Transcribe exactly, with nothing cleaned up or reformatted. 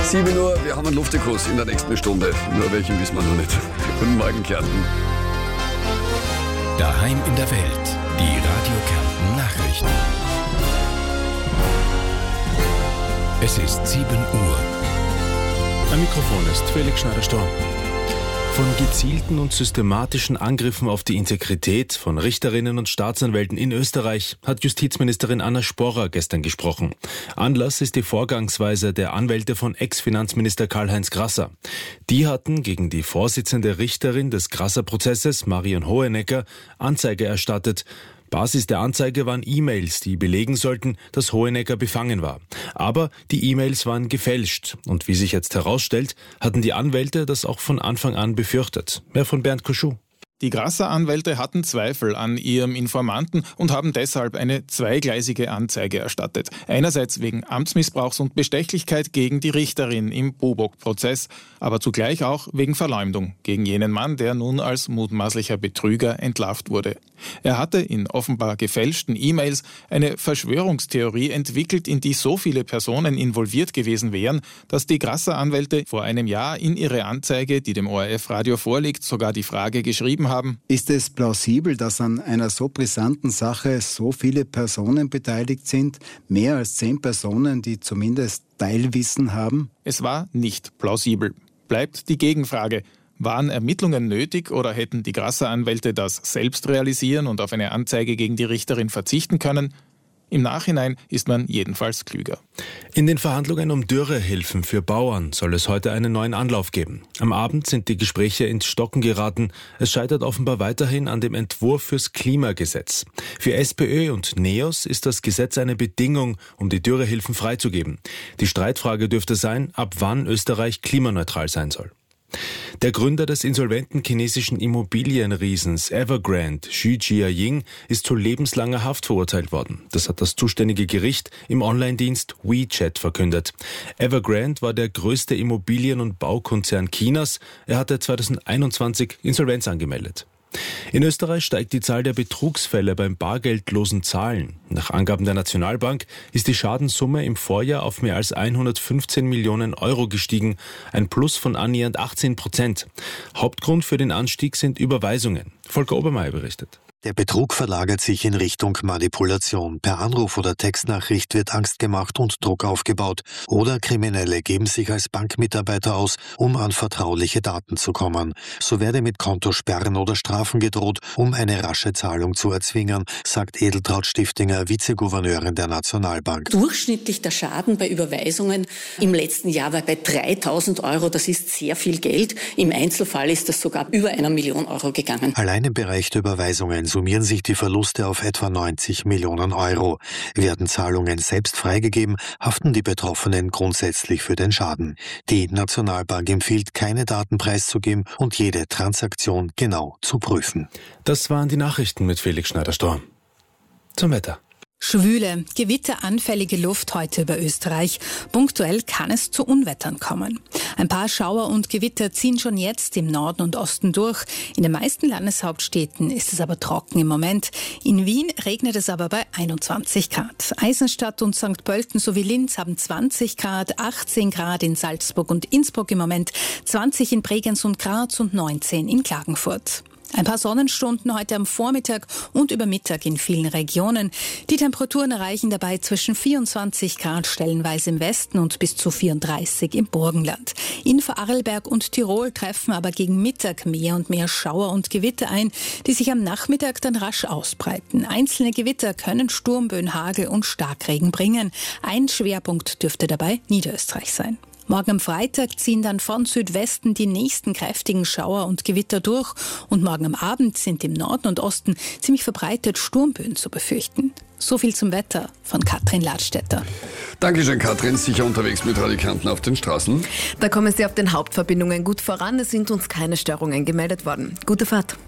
sieben Uhr, wir haben einen Luftikus in der nächsten Stunde. Nur welchen wissen wir noch nicht. Guten Morgen, Kärnten. Daheim in der Welt, die Radio Kärnten Nachrichten. Es ist sieben Uhr. Am Mikrofon ist Felix Schneider-Storm. Von gezielten und systematischen Angriffen auf die Integrität von Richterinnen und Staatsanwälten in Österreich hat Justizministerin Anna Sporrer gestern gesprochen. Anlass ist die Vorgangsweise der Anwälte von Ex-Finanzminister Karl-Heinz Grasser. Die hatten gegen die Vorsitzende Richterin des Grasser-Prozesses, Marion Hohenecker, Anzeige erstattet. Basis der Anzeige waren E-Mails, die belegen sollten, dass Hohenecker befangen war. Aber die E-Mails waren gefälscht. Und wie sich jetzt herausstellt, hatten die Anwälte das auch von Anfang an befürchtet. Mehr von Bernd Koschuh. Die Grasser-Anwälte hatten Zweifel an ihrem Informanten und haben deshalb eine zweigleisige Anzeige erstattet. Einerseits wegen Amtsmissbrauchs und Bestechlichkeit gegen die Richterin im Bobok-Prozess, aber zugleich auch wegen Verleumdung gegen jenen Mann, der nun als mutmaßlicher Betrüger entlarvt wurde. Er hatte in offenbar gefälschten E-Mails eine Verschwörungstheorie entwickelt, in die so viele Personen involviert gewesen wären, dass die Grasser-Anwälte vor einem Jahr in ihre Anzeige, die dem O R F-Radio vorliegt, sogar die Frage geschrieben haben: Ist es plausibel, dass an einer so brisanten Sache so viele Personen beteiligt sind? Mehr als zehn Personen, die zumindest Teilwissen haben? Es war nicht plausibel. Bleibt die Gegenfrage: Waren Ermittlungen nötig oder hätten die Grasser-Anwälte das selbst realisieren und auf eine Anzeige gegen die Richterin verzichten können? Im Nachhinein ist man jedenfalls klüger. In den Verhandlungen um Dürrehilfen für Bauern soll es heute einen neuen Anlauf geben. Am Abend sind die Gespräche ins Stocken geraten. Es scheitert offenbar weiterhin an dem Entwurf fürs Klimagesetz. Für SPÖ und NEOS ist das Gesetz eine Bedingung, um die Dürrehilfen freizugeben. Die Streitfrage dürfte sein, ab wann Österreich klimaneutral sein soll. Der Gründer des insolventen chinesischen Immobilienriesens Evergrande, Xu Jiaying, ist zu lebenslanger Haft verurteilt worden. Das hat das zuständige Gericht im Online-Dienst WeChat verkündet. Evergrande war der größte Immobilien- und Baukonzern Chinas. Er hatte zweitausendeinundzwanzig Insolvenz angemeldet. In Österreich steigt die Zahl der Betrugsfälle beim bargeldlosen Zahlen. Nach Angaben der Nationalbank ist die Schadenssumme im Vorjahr auf mehr als hundertfünfzehn Millionen Euro gestiegen, ein Plus von annähernd achtzehn Prozent. Hauptgrund für den Anstieg sind Überweisungen. Volker Obermeier berichtet. Der Betrug verlagert sich in Richtung Manipulation. Per Anruf oder Textnachricht wird Angst gemacht und Druck aufgebaut. Oder Kriminelle geben sich als Bankmitarbeiter aus, um an vertrauliche Daten zu kommen. So werde mit Kontosperren oder Strafen gedroht, um eine rasche Zahlung zu erzwingen, sagt Edeltraud Stiftinger, Vizegouverneurin der Nationalbank. Durchschnittlich der Schaden bei Überweisungen im letzten Jahr war bei dreitausend Euro. Das ist sehr viel Geld. Im Einzelfall ist das sogar über einer Million Euro gegangen. Allein im Bereich der Überweisungen summieren sich die Verluste auf etwa neunzig Millionen Euro. Werden Zahlungen selbst freigegeben, haften die Betroffenen grundsätzlich für den Schaden. Die Nationalbank empfiehlt, keine Daten preiszugeben und jede Transaktion genau zu prüfen. Das waren die Nachrichten mit Felix Schneider-Storm. Zum Wetter. Schwüle, gewitteranfällige Luft heute über Österreich. Punktuell kann es zu Unwettern kommen. Ein paar Schauer und Gewitter ziehen schon jetzt im Norden und Osten durch. In den meisten Landeshauptstädten ist es aber trocken im Moment. In Wien regnet es aber bei einundzwanzig Grad. Eisenstadt und Sankt Pölten sowie Linz haben zwanzig Grad, achtzehn Grad in Salzburg und Innsbruck im Moment, zwanzig in Bregenz und Graz und neunzehn in Klagenfurt. Ein paar Sonnenstunden heute am Vormittag und über Mittag in vielen Regionen. Die Temperaturen erreichen dabei zwischen vierundzwanzig Grad stellenweise im Westen und bis zu vierunddreißig im Burgenland. In Vorarlberg und Tirol treffen aber gegen Mittag mehr und mehr Schauer und Gewitter ein, die sich am Nachmittag dann rasch ausbreiten. Einzelne Gewitter können Sturmböen, Hagel und Starkregen bringen. Ein Schwerpunkt dürfte dabei Niederösterreich sein. Morgen am Freitag ziehen dann von Südwesten die nächsten kräftigen Schauer und Gewitter durch und morgen am Abend sind im Norden und Osten ziemlich verbreitet Sturmböen zu befürchten. So viel zum Wetter von Katrin Ladstätter. Dankeschön, Katrin. Sicher unterwegs mit Radio Kärnten auf den Straßen. Da kommen Sie auf den Hauptverbindungen gut voran. Es sind uns keine Störungen gemeldet worden. Gute Fahrt.